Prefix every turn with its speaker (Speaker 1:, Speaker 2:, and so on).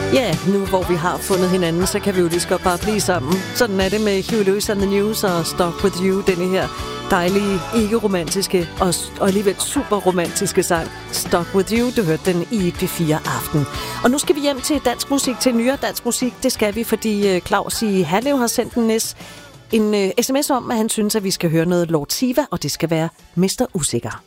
Speaker 1: Ja, nu hvor vi har fundet hinanden, så kan vi jo lige så godt bare blive sammen. Sådan er det med Huey Lewis and the News og Stuck With You, denne her dejlige, ikke-romantiske og alligevel super romantiske sang Stuck With You. Du hørte den i P4 Aften. Og nu skal vi hjem til dansk musik, til nyere dansk musik. Det skal vi, fordi Claus i Herlev har sendt en sms om, at han synes, at vi skal høre noget Lord Siva, og det skal være Mr. Usikker.